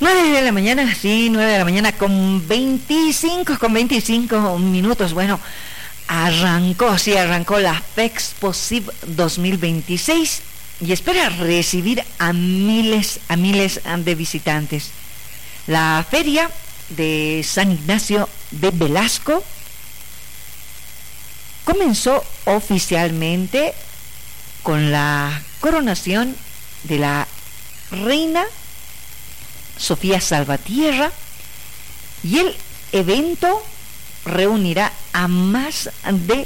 9 de la mañana, sí, 9 de la mañana con 25 minutos. Bueno, arrancó la FEXPO-CIB 2026 y espera recibir a miles de visitantes. La feria de San Ignacio de Velasco comenzó oficialmente con la coronación de la reina Sofía Salvatierra, y el evento reunirá a más de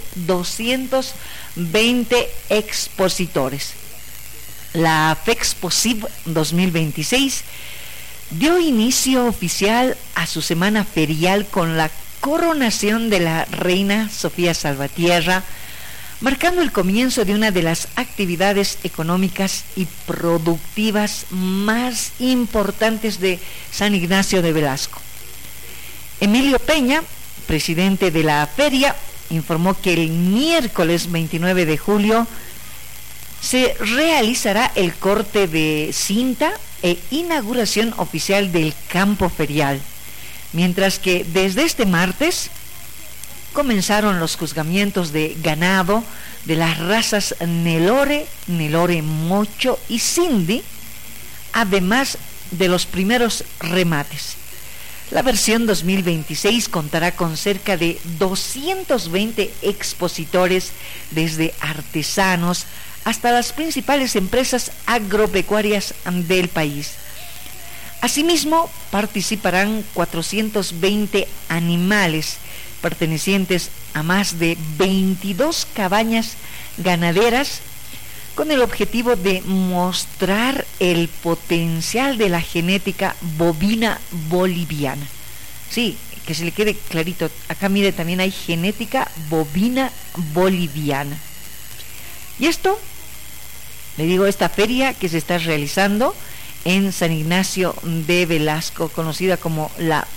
220 expositores. La FEXPO-CIB 2026 dio inicio oficial a su semana ferial con la coronación de la reina Sofía Salvatierra, marcando el comienzo de una de las actividades económicas y productivas más importantes de San Ignacio de Velasco. Emilio Peña, presidente de la feria, informó que el miércoles 29 de julio se realizará el corte de cinta e inauguración oficial del campo ferial, mientras que desde este martes comenzaron los juzgamientos de ganado de las razas Nelore, Mocho y Cindy, además de los primeros remates. La versión 2026 contará con cerca de 220 expositores, desde artesanos hasta las principales empresas agropecuarias del país. Asimismo, participarán 420 animales pertenecientes a más de 22 cabañas ganaderas, con el objetivo de mostrar el potencial de la genética bovina boliviana. Sí, que se le quede clarito, acá mire, también hay genética bovina boliviana. Y esto, le digo, esta feria que se está realizando en San Ignacio de Velasco, conocida como la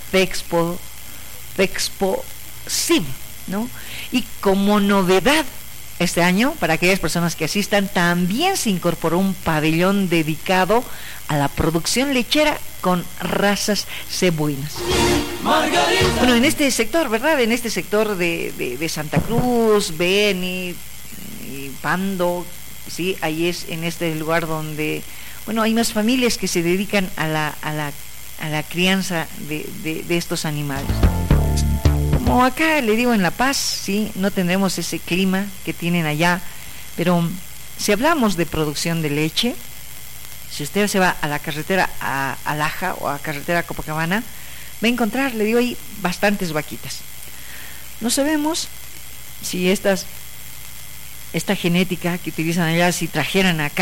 FEXPO-CIB, ¿no? Y como novedad, este año, para aquellas personas que asistan, también se incorporó un pabellón dedicado a la producción lechera con razas cebuinas. Bueno, en este sector, ¿verdad? En este sector de Santa Cruz, Beni y Pando, sí, ahí es en este lugar donde, bueno, hay más familias que se dedican a la crianza de estos animales. Como acá le digo en La Paz, sí, no tendremos ese clima que tienen allá, pero si hablamos de producción de leche, si usted se va a la carretera a Laja o a carretera a Copacabana, va a encontrar, le digo, ahí bastantes vaquitas. No sabemos si esta genética que utilizan allá, si trajeran acá